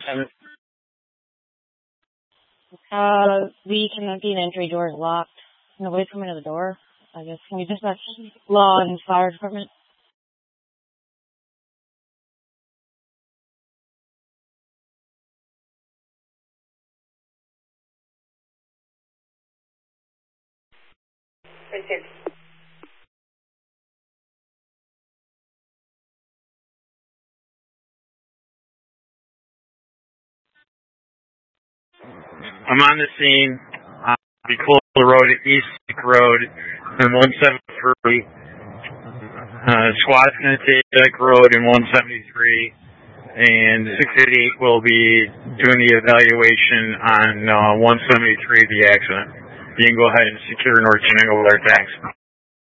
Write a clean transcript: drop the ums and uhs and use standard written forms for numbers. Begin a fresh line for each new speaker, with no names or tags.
We cannot get entry, door is locked. Nobody's coming to the door. I guess. Can we dispatch law and fire department?
I'm on the scene. Before the road at East Lake Road and 173. Squad's going to take Lake Road and 173, and 688 will be doing the evaluation on 173, the accident. You can go ahead and secure North Shenango with our tanks.